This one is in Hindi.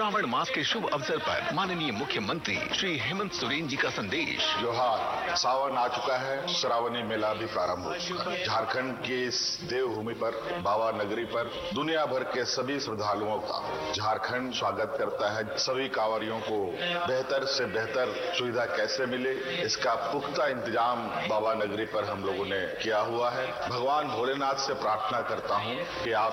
श्रावण मास के शुभ अवसर पर माननीय मुख्यमंत्री श्री हेमंत सोरेन जी का संदेश। जोहार, सावन आ चुका है, श्रावणी मेला भी प्रारंभ हो चुका है। झारखंड की इस देवभूमि पर, बाबा नगरी पर दुनिया भर के सभी श्रद्धालुओं का झारखंड स्वागत करता है। सभी कांवरियों को बेहतर से बेहतर सुविधा कैसे मिले, इसका पुख्ता इंतजाम बाबा नगरी पर हम लोगों ने किया हुआ है। भगवान भोलेनाथ से प्रार्थना करता हूं कि आप